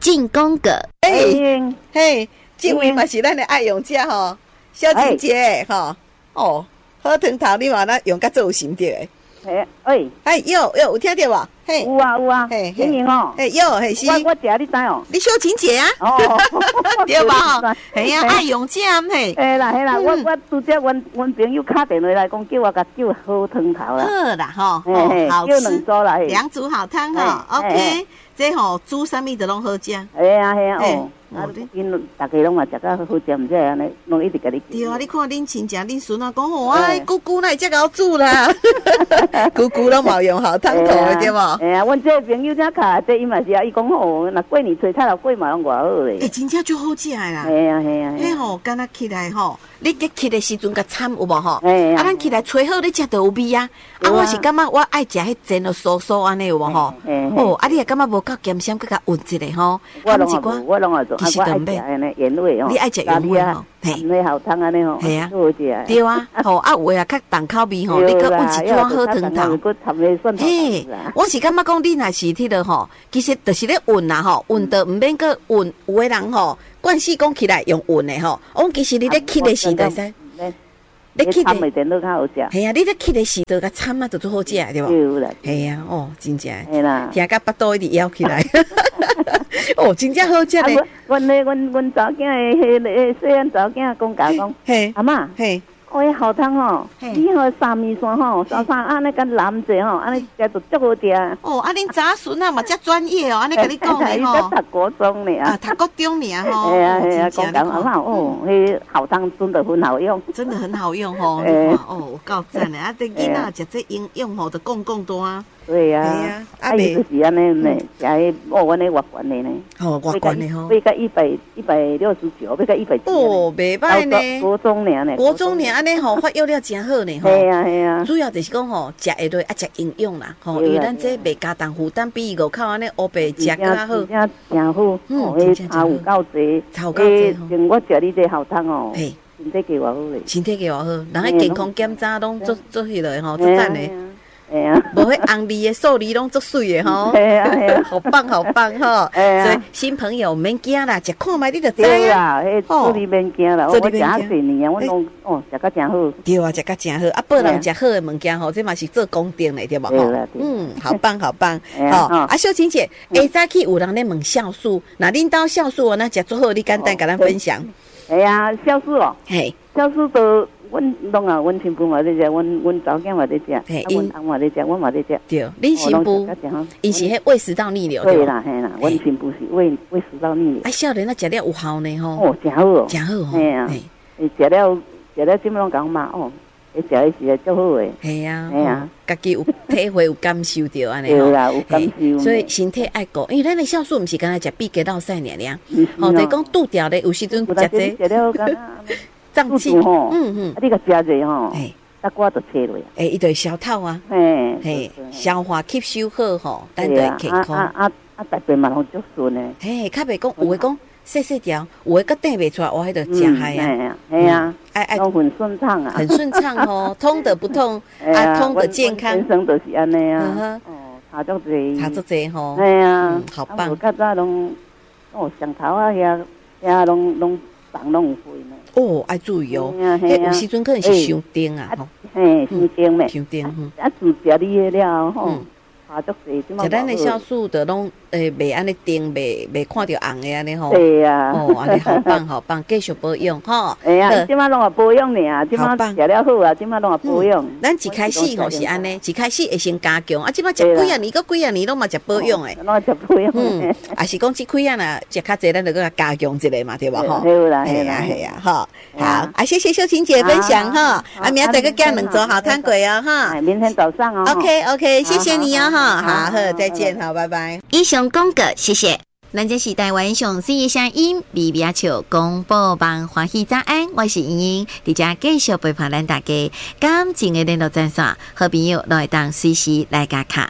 进攻个。 嘿，这位嘛是咱的爱用者吼，小姐姐吼，哦，好汤头你话咱用甲做有心得的。有听到无？嘿， 有啊，嘿，英英哦， 嘿有嘿是， 我食你知哦， 你小晴姐啊，对吧？嘿呀，爱用者嘿， 嘿啦，我拄则阮朋友打电话来讲，叫我甲叫好汤头啦， 好啦吼，好叫两组啦， 两组好汤哈 ，OK， 这吼煮啥物都拢好食。 系啊哦。因大家拢嘛食到好食，毋知安尼，拢一直甲你。 对啊，你看恁亲戚、恁孙啊，讲哦，哎，姑姑那才够煮啦，姑姑拢冇用好汤头的对无？ 哎呀，阮这朋友遮卡，这伊嘛是啊，伊讲吼，若过年炊菜头粿嘛拢偌好咧。 哎，真正就好食啦。 系啊。 迄吼，敢若起来吼，你伫起的时阵甲掺有无吼？啊，咱起来炊好，你食就有味啊。啊，我是感觉我爱食迄煎了酥酥安尼有无吼？哦，啊，你也感觉无够咸鲜，佮甲混一下吼。 我拢爱做，其实都唔免。原味哦， 你爱食原味吼， 嘿，好汤安尼吼， 系啊， 好食。 对啊，吼啊，有诶较重口味吼，你搁混一撮好汤头。嘿，我是感觉讲你若是迄个吼，其实就是咧混啦吼，混得毋免搁混。有诶人吼，惯势讲起来用混诶吼，我其实你咧起的时就使。 你起的电脑较好食。 系啊，你咧起的时就甲掺啊，就做好食对无？ 对啦。 系啊，哦，真正。 系啦。 听甲巴肚一直摇起来。哦，真正好食咧。 阮查囝诶，细汉查囝讲讲，阿嬷，嘿，迄好汤吼，你迄三面线吼，三安尼甲蓝者吼，安尼食就足好食。 哦，啊，恁查孙啊嘛遮专业哦，安尼甲你讲诶吼。 伊读国中呢啊，读国中呢吼。 系啊，讲阿嬷哦，迄好汤真的很好用， 真的很好用吼。哦，够赞诶！啊，这囡仔食这营养吼，就讲多啊。 对呀，啊，就是安尼呢，食迄阮咧外观的呢， 外观的吼， 要到169，要到170。 哦，袂歹呢。 国中年呢， 国中年安尼吼，发育了真好呢吼。 系啊。 主要就是讲吼，食会落啊，食营养啦，吼，因为咱这袂加重负担，比5口安尼乌白食更较好。 真好，迄茶有够济， 茶有够济。 像我食你这好汤哦，身体计偌好咧， 身体计偌好，人迄健康检查拢做迄落吼，做赞嘞。 哎呀， 无迄红梨的数字拢足水的吼，好棒好棒吼！所以新朋友免惊啦，食看卖你就知啊。迄做你免惊啦，我食啊侪年啊，我拢食甲真好。 对啊，食甲真好，啊，报人食好的物件吼，这嘛是做功德的对无吼？好棒好棒，吼！啊，秀琴姐，下早起有人咧问酵素，那恁兜酵素哦，那食做好，你简单甲咱分享。 哎呀，酵素哦， 嘿， 酵素都。阮新妇嘛在食，阮查囝嘛在食，阮翁嘛在食，我嘛在食。 对，恁新妇，伊是迄胃食道逆流对啦，嘿啦，阮新妇是胃食道逆流。 啊，少年啊，食了有效呢吼。 哦，真好哦， 真好哦。 嘿啊，食了，即么拢讲嘛哦，食的是足好诶。 系啊，家己有体会有感受到安尼吼。对啦，有感受。 所以身体爱顾，因为咱的酵素毋是干那食闭结老晒尔，吼，就讲拄掉咧，有时阵食这。胀气吼，啊，你个食者吼，啊，我就切落。伊就会消透啊，消化吸收好吼，咱就会健康。 啊，大便嘛拢足顺诶。 嘿，较袂讲有诶讲细条，有诶个顶袂出来，我迄个真害啊。 系啊，爱很顺畅啊， 很顺畅吼，通的不痛，啊，通的健康。 人生都是安尼啊。哦，差足济， 差足济吼。 系啊， 好棒。 我较早拢上头啊遐拢长拢有肥呢。 哦，爱注意哦，迄有时阵可能是伤甜啊，吼， 嘿，伤甜咩？ 伤甜， 啊，自食你迄了吼，差足济， 食咱的酵素的拢袂安尼甜，袂看到红的安尼吼。 对啊， 哦，安尼好棒好棒，继续保养吼。 哎呀，即马拢也保养呢，即马食了好啊，即马拢也保养。 咱一开始吼是安尼，一开始会先加强，啊，即马食几啊年，搁几啊年拢嘛食保养诶。 拢食保养。 也是讲即几啊呐，食较济，咱就搁加强一下嘛，对吧？吼。 对啦， 系啊，系啊，好，好，啊，谢谢秀琴姐分享哈，啊，明仔载个两桌好汤粿哦，哈。 明天早上哦。 OK，谢谢你哦，哈，好，再见，好，拜拜。 以上讲过，谢谢。咱这是台湾上水的声音，微微笑广播网欢喜早安，我是莹莹，伫遮继续陪伴咱大家。感情的联络专线，好朋友都会当随时来加卡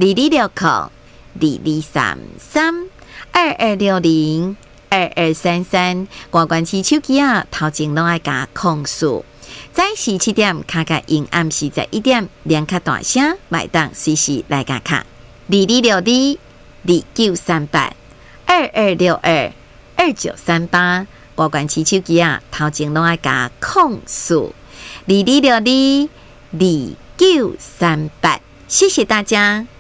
226022602233，关关起手机啊，头前拢爱加控诉。早时7点，卡卡阴暗时在1点，两卡大声，买当随时来加卡22622938。 22622938，拨关起手机啊，头前拢爱加控诉22622938，谢谢大家。